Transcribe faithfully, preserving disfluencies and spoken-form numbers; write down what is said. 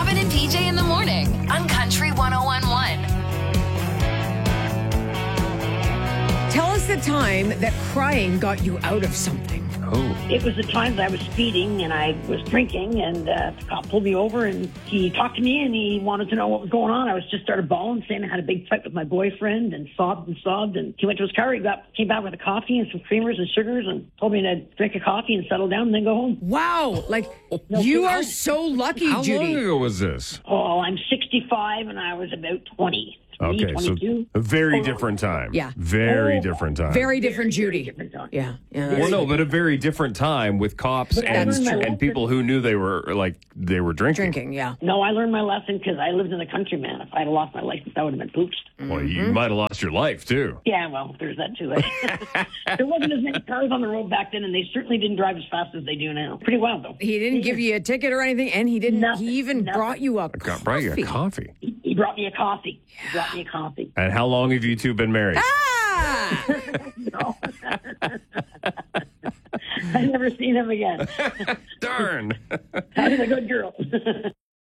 Kevin and P J in the morning on Country one oh one point one. Tell us the time that crying got you out of something. Oh. It was the time that I was speeding and I was drinking, and uh, the cop pulled me over and he talked to me and he wanted to know what was going on. I was just started bawling, saying I had a big fight with my boyfriend, and sobbed and sobbed. And he went to his car. He got came back with a coffee and some creamers and sugars and told me to drink a coffee and settle down and then go home. Wow. Like, No, you how- are so lucky, How Judy. long ago was this? Oh, I'm sixty-five and I was about twenty. Okay, so twenty-two. a very Oh, different time. Yeah. Very Oh, different time. Very different Judy. different time. Yeah. yeah Well, no, but a very different time with cops But I and learned my and lesson. people who knew they were like they were drinking. Drinking, yeah. No, I learned my lesson because I lived in the country, man. If I had lost my license, I would have been pooched. Well, you might have lost your life too. Yeah, well, there's that too. Eh? There wasn't as many cars on the road back then, and they certainly didn't drive as fast as they do now. Pretty wild, though. He didn't give you a ticket or anything, and he didn't. Nothing, he even nothing. brought you up. I got brought you a coffee. He, he brought me a coffee. He brought me a coffee. And how long have you two been married? Ah! No. I never seen him again. Darn. I was a good girl.